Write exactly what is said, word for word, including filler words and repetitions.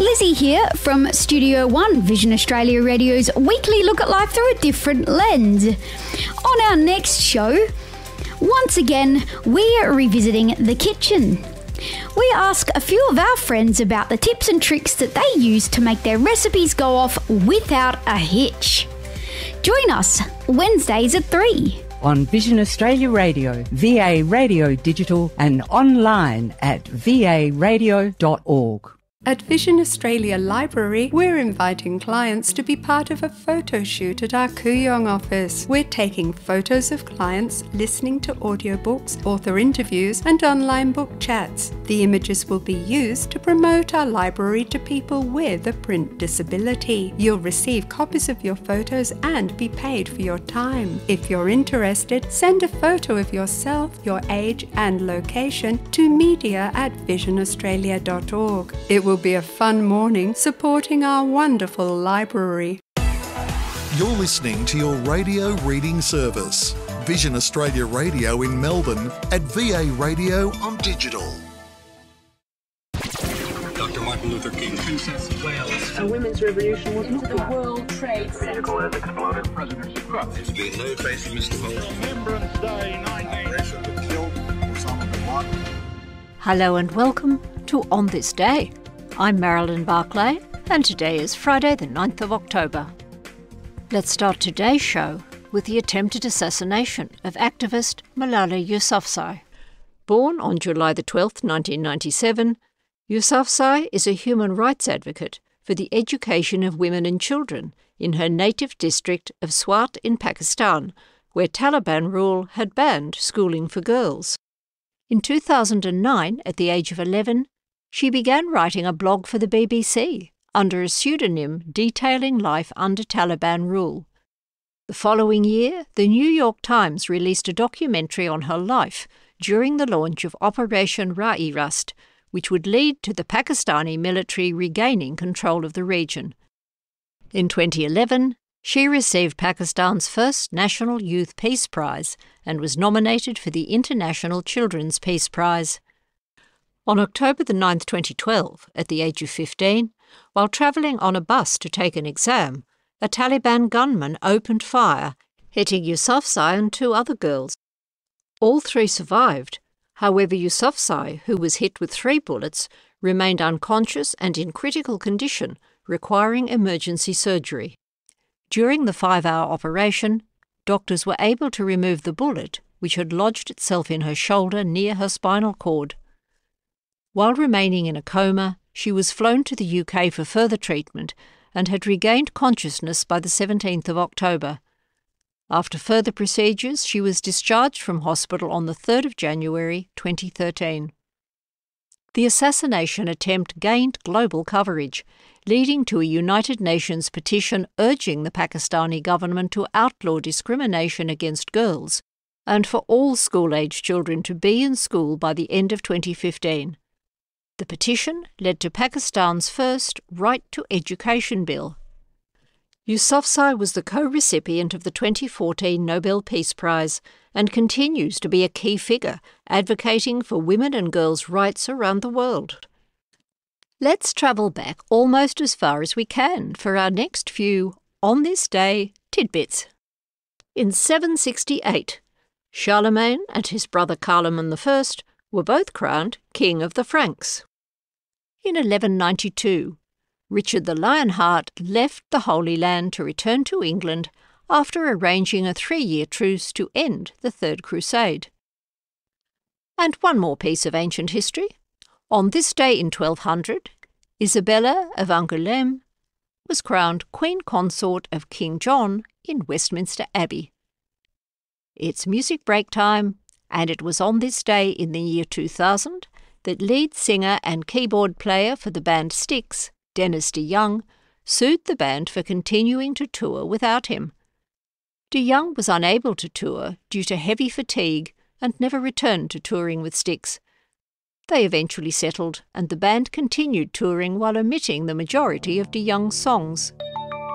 Lizzie here from Studio One, Vision Australia Radio's weekly look at life through a different lens. On our next show, once again, we're revisiting the kitchen. We ask a few of our friends about the tips and tricks that they use to make their recipes go off without a hitch. Join us Wednesdays at three. On Vision Australia Radio, V A Radio Digital and online at v a radio dot org. At Vision Australia Library, we're inviting clients to be part of a photo shoot at our Kooyong office. We're taking photos of clients, listening to audiobooks, author interviews, and online book chats. The images will be used to promote our library to people with a print disability. You'll receive copies of your photos and be paid for your time. If you're interested, send a photo of yourself, your age, and location to media at vision australia dot org. It will be a fun morning supporting our wonderful library. You're listening to your radio reading service, Vision Australia Radio in Melbourne at V A Radio on digital. Doctor Martin Luther King, Princess of Wales. A women's revolution was not the World Trade Center. Vehicle has exploded. President Trump. There's been no trace of Mister Holmes. Remembrance Day nineteen. Killed Osama bin Laden. Hello and welcome to On This Day. I'm Marilyn Barclay, and today is Friday the ninth of October. Let's start today's show with the attempted assassination of activist Malala Yousafzai. Born on July the twelfth, nineteen ninety-seven, Yousafzai is a human rights advocate for the education of women and children in her native district of Swat in Pakistan, where Taliban rule had banned schooling for girls. In two thousand nine, at the age of eleven, she began writing a blog for the B B C under a pseudonym detailing life under Taliban rule. The following year, the New York Times released a documentary on her life during the launch of Operation Ra'i-Rast, which would lead to the Pakistani military regaining control of the region. In twenty eleven, she received Pakistan's first National Youth Peace Prize and was nominated for the International Children's Peace Prize. On October the ninth, twenty twelve, at the age of fifteen, while travelling on a bus to take an exam, a Taliban gunman opened fire, hitting Yousafzai and two other girls. All three survived. However, Yousafzai, who was hit with three bullets, remained unconscious and in critical condition, requiring emergency surgery. During the five-hour operation, doctors were able to remove the bullet, which had lodged itself in her shoulder near her spinal cord. While remaining in a coma, she was flown to the U K for further treatment and had regained consciousness by the seventeenth of October. After further procedures, she was discharged from hospital on the third of January twenty thirteen. The assassination attempt gained global coverage, leading to a United Nations petition urging the Pakistani government to outlaw discrimination against girls and for all school-age children to be in school by the end of twenty fifteen. The petition led to Pakistan's first Right to Education Bill. Yousafzai was the co-recipient of the twenty fourteen Nobel Peace Prize and continues to be a key figure advocating for women and girls' rights around the world. Let's travel back almost as far as we can for our next few On This Day tidbits. In seven sixty-eight, Charlemagne and his brother Carloman the First were both crowned King of the Franks. In eleven ninety-two, Richard the Lionheart left the Holy Land to return to England after arranging a three-year truce to end the Third Crusade. And one more piece of ancient history. On this day in twelve hundred, Isabella of Angoulême was crowned Queen Consort of King John in Westminster Abbey. It's music break time, and it was on this day in the year two thousand that lead singer and keyboard player for the band Styx, Dennis DeYoung, sued the band for continuing to tour without him. DeYoung was unable to tour due to heavy fatigue and never returned to touring with Styx. They eventually settled, and the band continued touring while omitting the majority of DeYoung's songs.